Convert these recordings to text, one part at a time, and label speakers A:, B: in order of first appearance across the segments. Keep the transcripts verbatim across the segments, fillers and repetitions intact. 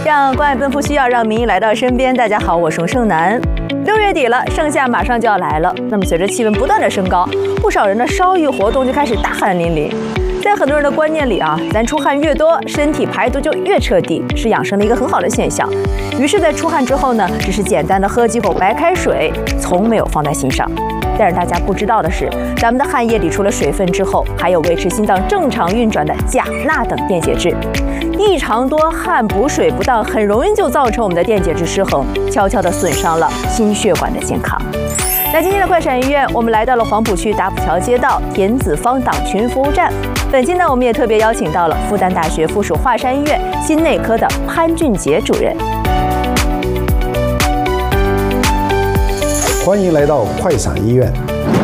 A: 让关爱奔赴需要，让民意来到身边。大家好，我是宋胜男。六月底了，盛夏马上就要来了。那么随着气温不断的升高，不少人的烧浴活动就开始大汗淋漓。在很多人的观念里啊，咱出汗越多，身体排毒就越彻底，是养生的一个很好的现象。于是，在出汗之后呢，只是简单的喝几口白开水，从没有放在心上。但是大家不知道的是，咱们的汗液里除了水分之后，还有维持心脏正常运转的钾、钠等电解质。异常多汗补水不当，很容易就造成我们的电解质失衡，悄悄地损伤了心血管的健康。那今天的快闪医院，我们来到了黄埔区打浦桥街道田子坊党群服务站。本期呢，我们也特别邀请到了复旦大学附属华山医院心内科的潘俊杰主任。
B: 欢迎来到快闪医院。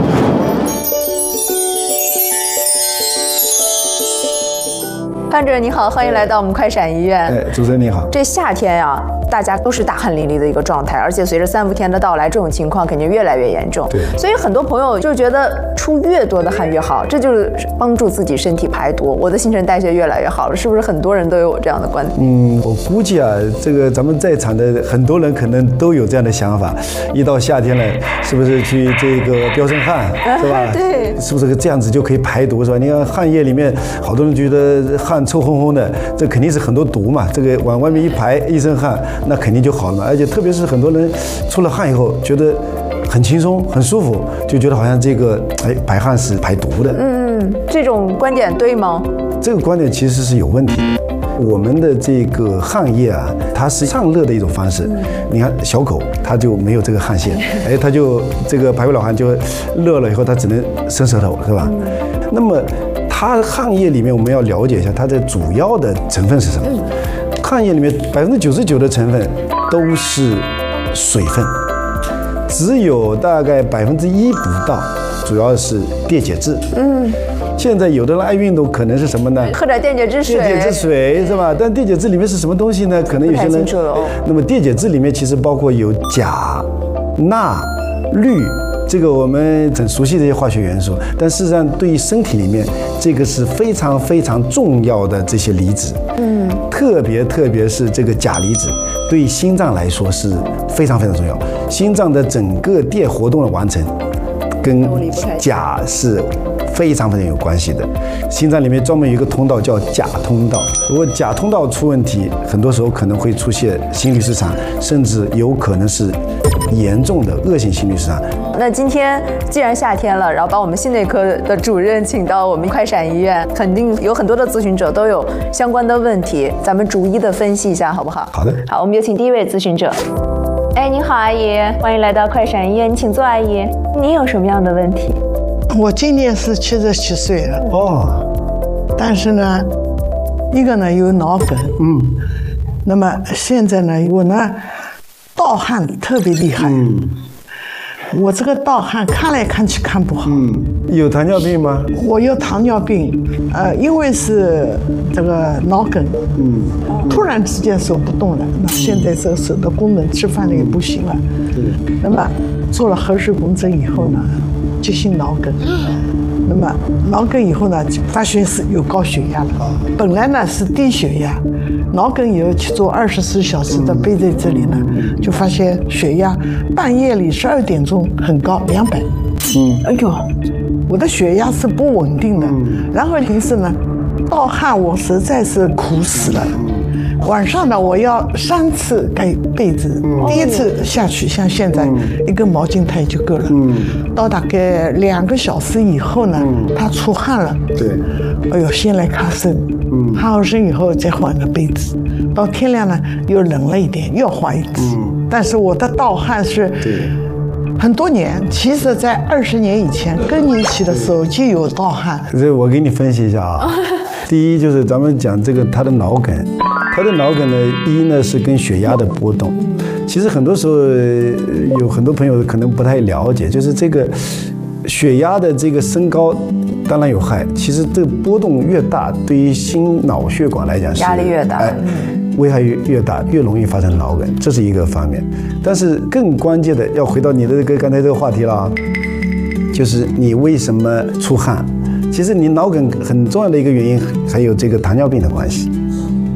A: 潘主任你好，欢迎来到我们快闪医院。
B: 哎，主持人你好。
A: 这夏天呀、啊，大家都是大汗淋漓的一个状态，而且随着三伏天的到来，这种情况肯定越来越严重。
B: 对，
A: 所以很多朋友就觉得出越多的汗越好，这就是帮助自己身体排毒，我的新陈代谢越来越好了，是不是？很多人都有这样的观点。
B: 嗯，我估计啊，这个咱们在场的很多人可能都有这样的想法。一到夏天了，是不是去这个飙身汗，是吧？
A: 对，
B: 是不是这样子就可以排毒，是吧？你看汗液里面，好多人觉得汗臭烘烘的，这肯定是很多毒嘛。这个往外面一排，一身汗，那肯定就好了嘛。而且特别是很多人出了汗以后，觉得很轻松、很舒服，就觉得好像这个哎排汗是排毒的。
A: 嗯，这种观点对吗？
B: 这个观点其实是有问题的。我们的这个汗液啊，它是上热的一种方式。你看小狗，它就没有这个汗腺，哎，它就这个排不了汗，就热了以后它只能伸舌头，是吧？那么它汗液里面我们要了解一下它的主要的成分是什么。汗液里面百分之九十九的成分都是水分，只有大概百分之一不到，主要是电解质。嗯。现在有的人爱运动，可能是什么呢？
A: 喝点电解质水。
B: 电解质水是吧？但电解质里面是什么东西呢？可能有些人。那么电解质里面其实包括有钾、钠、氯，这个我们很熟悉这些化学元素。但事实上，对于身体里面，这个是非常非常重要的这些离子。嗯。特别特别是这个钾离子，对心脏来说是非常非常重要。心脏的整个电活动的完成，跟钾是非常非常有关系的。心脏里面专门有一个通道叫钾通道，如果钾通道出问题，很多时候可能会出现心律失常，甚至有可能是严重的恶性心律失常。
A: 那今天既然夏天了，然后把我们心内科的主任请到我们快闪医院，肯定有很多的咨询者都有相关的问题，咱们逐一的分析一下，好不好？
B: 好的。
A: 好，我们有请第一位咨询者。哎，您好，阿姨，欢迎来到快闪医院，你请坐，阿姨。您有什么样的问题？
C: 我今年是七十七岁了哦，但是呢，一个呢有脑梗，嗯，那么现在呢我呢盗汗特别厉害，嗯，我这个盗汗看来看去看不好，
B: 嗯，有糖尿病吗？
C: 我有糖尿病，呃，因为是这个脑梗，嗯，突然之间手不动了，那现在这个手的功能吃饭了也不行了，对，那么做了核磁共振以后呢，急性脑梗，那么脑梗以后呢，发现是有高血压了。本来呢是低血压，脑梗以后去做二十四小时的背在这里呢，就发现血压半夜里十二点钟很高，两百。嗯，哎呦，我的血压是不稳定的。然后平时呢，盗汗我实在是苦死了。晚上呢，我要三次盖被子，嗯、第一次下去像现在、嗯、一根毛巾台就够了。嗯，到大概两个小时以后呢，嗯、他出汗了。对，哎呦，先来看身，嗯，看好身以后再换个被子。到天亮呢，又冷了一点，又换一次。嗯，但是我的盗汗是很多年，其实在二十年以前更年期的时候就有盗汗。
B: 这我给你分析一下啊。第一就是咱们讲这个他的脑梗。他的脑梗呢，一呢是跟血压的波动。其实很多时候有很多朋友可能不太了解，就是这个血压的这个升高当然有害，其实这个波动越大，对于心脑血管来讲是
A: 压力越大，哎，
B: 危害越越大，越容易发生脑梗，这是一个方面。但是更关键的要回到你的这个刚才这个话题了啊，就是你为什么出汗？其实你脑梗很重要的一个原因还有这个糖尿病的关系。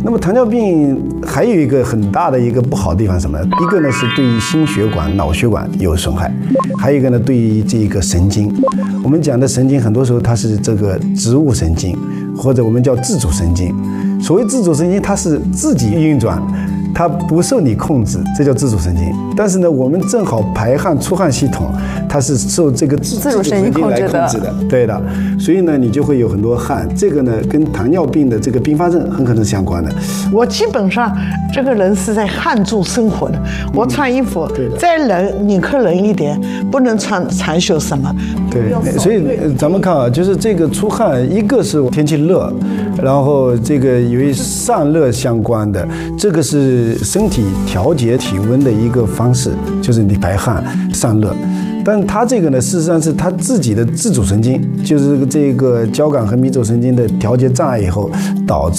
B: 那么糖尿病还有一个很大的一个不好的地方是什么呢？一个呢是对于心血管、脑血管有损害，还有一个呢对于这个神经。我们讲的神经很多时候它是这个植物神经，或者我们叫自主神经。所谓自主神经，它是自己运转，它不受你控制，这叫自主神经。但是呢，我们正好排汗出汗系统，它是受这个自主神经来控制的，对的。所以呢，你就会有很多汗，这个呢跟糖尿病的这个并发症很可能是相关的。
C: 我基本上这个人是在汗中生活的，我穿衣服、嗯、再冷宁可冷一点，不能穿长袖什么。
B: 对，所以咱们看啊，就是这个出汗，一个是天气热，然后这个由于散热相关的，这个是身体调节体温的一个方式，就是你排汗散热。但它这个呢，事实上是它自己的自主神经，就是这个交感和迷走神经的调节障碍以后导致。